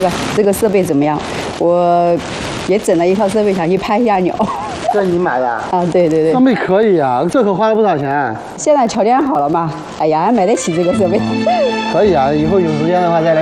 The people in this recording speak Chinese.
这个设备怎么样？我也整了一套设备，想去拍一下鸟。 这你买的？ 啊，对对对。 设备可以啊，这可花了不少钱。 现在条件好了嘛，哎呀，还买得起这个设备。 可以啊，以后有时间的话再来。